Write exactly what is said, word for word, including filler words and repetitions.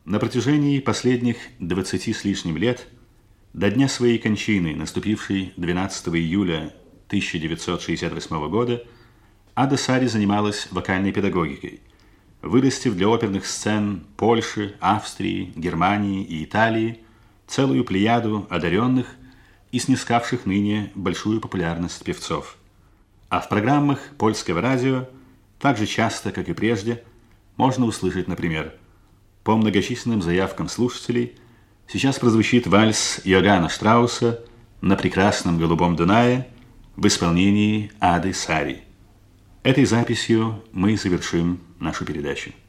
На протяжении последних двадцати с лишним лет, до дня своей кончины, наступившей двенадцатого июля тысяча девятьсот шестьдесят восьмого года, Ада Сари занималась вокальной педагогикой, вырастив для оперных сцен Польши, Австрии, Германии и Италии целую плеяду одаренных и снискавших ныне большую популярность певцов. А в программах польского радио так же часто, как и прежде, можно услышать, например, по многочисленным заявкам слушателей сейчас прозвучит вальс Йоганна Штрауса «На прекрасном голубом Дунае» в исполнении Ады Сари. Этой записью мы завершим нашу передачу.